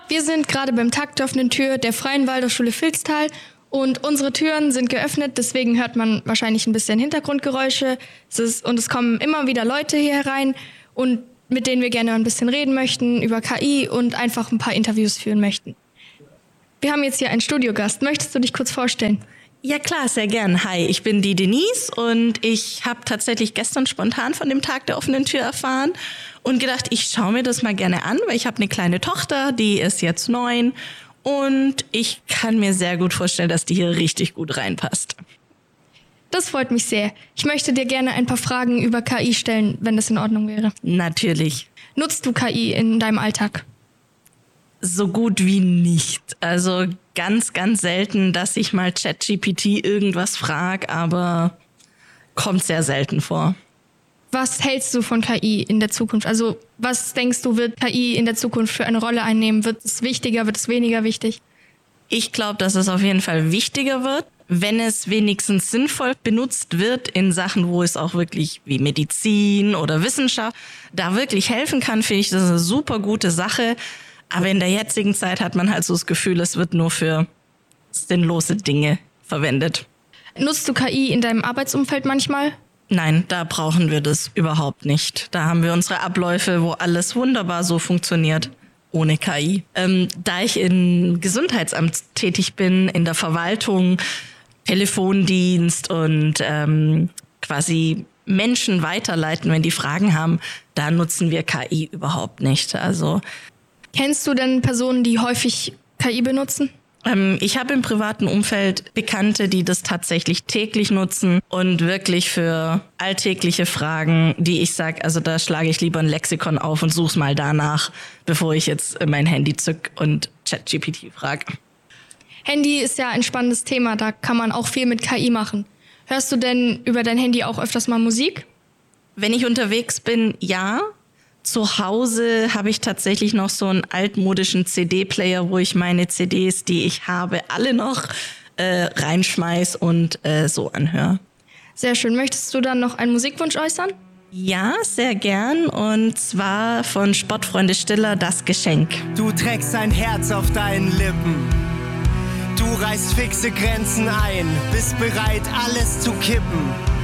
Wir sind gerade beim Tag der offenen Tür der Freien Waldorfschule Vilstal und unsere Türen sind geöffnet, deswegen hört man wahrscheinlich ein bisschen Hintergrundgeräusche. Es kommen immer wieder Leute hier herein und mit denen wir gerne ein bisschen reden möchten über KI und einfach ein paar Interviews führen möchten. Wir haben jetzt hier einen Studiogast. Möchtest du dich kurz vorstellen? Ja klar, sehr gern. Hi, ich bin die Denise und ich habe tatsächlich gestern spontan von dem Tag der offenen Tür erfahren und gedacht, ich schaue mir das mal gerne an, weil ich habe eine kleine Tochter, die ist jetzt 9 und ich kann mir sehr gut vorstellen, dass die hier richtig gut reinpasst. Das freut mich sehr. Ich möchte dir gerne ein paar Fragen über KI stellen, wenn das in Ordnung wäre. Natürlich. Nutzt du KI in deinem Alltag? So gut wie nicht. Also ganz, ganz selten, dass ich mal ChatGPT irgendwas frage, aber kommt sehr selten vor. Was hältst du von KI in der Zukunft? Also was denkst du, wird KI in der Zukunft für eine Rolle einnehmen? Wird es wichtiger, wird es weniger wichtig? Ich glaube, dass es auf jeden Fall wichtiger wird, wenn es wenigstens sinnvoll benutzt wird in Sachen, wo es auch wirklich wie Medizin oder Wissenschaft da wirklich helfen kann, finde ich, das ist eine super gute Sache. Aber in der jetzigen Zeit hat man halt so das Gefühl, es wird nur für sinnlose Dinge verwendet. Nutzt du KI in deinem Arbeitsumfeld manchmal? Nein, da brauchen wir das überhaupt nicht. Da haben wir unsere Abläufe, wo alles wunderbar so funktioniert, ohne KI. Da ich im Gesundheitsamt tätig bin, in der Verwaltung, Telefondienst und quasi Menschen weiterleiten, wenn die Fragen haben, da nutzen wir KI überhaupt nicht. Also kennst du denn Personen, die häufig KI benutzen? Ich habe im privaten Umfeld Bekannte, die das tatsächlich täglich nutzen und wirklich für alltägliche Fragen, die ich sage, also da schlage ich lieber ein Lexikon auf und suche mal danach, bevor ich jetzt mein Handy zück und ChatGPT frage. Handy ist ja ein spannendes Thema, da kann man auch viel mit KI machen. Hörst du denn über dein Handy auch öfters mal Musik? Wenn ich unterwegs bin, ja. Zu Hause habe ich tatsächlich noch so einen altmodischen CD-Player, wo ich meine CDs, die ich habe, alle noch reinschmeiß und so anhöre. Sehr schön. Möchtest du dann noch einen Musikwunsch äußern? Ja, sehr gern. Und zwar von Sportfreunde Stiller, Das Geschenk. Du trägst ein Herz auf deinen Lippen. Du reißt fixe Grenzen ein, bist bereit, alles zu kippen.